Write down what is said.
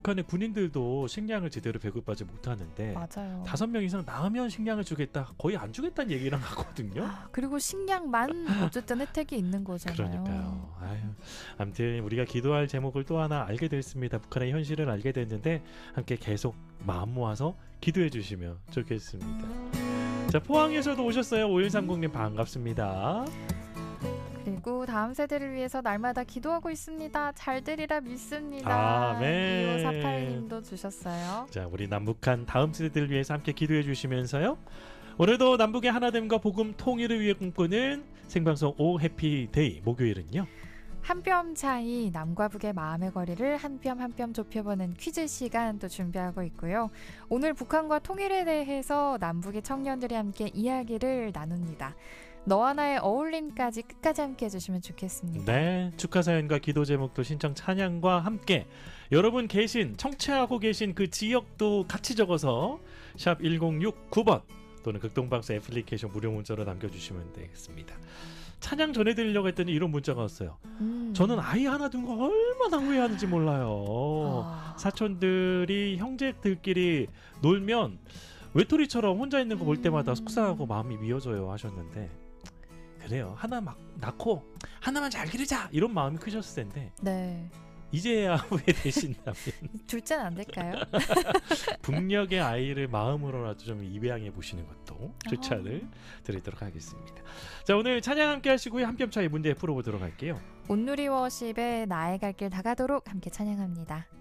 북한의 군인들도 식량을 제대로 배급받지 못하는데 맞아요. 5명 이상 나으면 식량을 주겠다. 거의 안 주겠다는 얘기랑 하거든요. 그리고 식량만 어쨌든 혜택이 있는 거잖아요. 그러니까요. 아유, 아무튼 우리가 기도할 제목을 또 하나 알게 됐습니다. 북한의 현실을 알게 됐는데 함께 계속 마음 모아서 기도해 주시면 좋겠습니다. 자, 포항에서도 오셨어요. 5130님 반갑습니다. 그리고 다음 세대를 위해서 날마다 기도하고 있습니다. 잘 되리라 믿습니다. 아멘. 2548님도 주셨어요. 자, 우리 남북한 다음 세대들을 위해서 함께 기도해 주시면서요. 오늘도 남북의 하나됨과 복음 통일을 위해 꿈꾸는 생방송 오 해피데이 목요일은요. 한 뼘 차이 남과 북의 마음의 거리를 한 뼘 한 뼘 좁혀보는 퀴즈 시간 또 준비하고 있고요. 오늘 북한과 통일에 대해서 남북의 청년들이 함께 이야기를 나눕니다. 너와 나의 어울림까지 끝까지 함께 해주시면 좋겠습니다. 네, 축하 사연과 기도 제목도 신청 찬양과 함께 여러분 청취하고 계신 그 지역도 같이 적어서 샵 1069번 또는 극동방송 애플리케이션 무료 문자로 남겨주시면 되겠습니다. 찬양 전해드리려고 했더니 이런 문자가 왔어요. 저는 아이 하나 둔 거 얼마나 후회하는지 몰라요. 사촌들이 형제들끼리 놀면 외톨이처럼 혼자 있는 거 볼 때마다 속상하고 마음이 미어져요 하셨는데, 그래요. 하나 막 낳고 하나만 잘 기르자 이런 마음이 크셨을 텐데 네. 이제야 후회되신다면 둘째는 안 될까요? 북녘의 아이를 마음으로라도 좀 입양해 보시는 것도 추천을 드리도록 하겠습니다. 자, 오늘 찬양 함께 하시고요. 한 뼘 차이 문제 풀어보도록 할게요. 온누리 워십의 나의 갈 길 다가도록 함께 찬양합니다.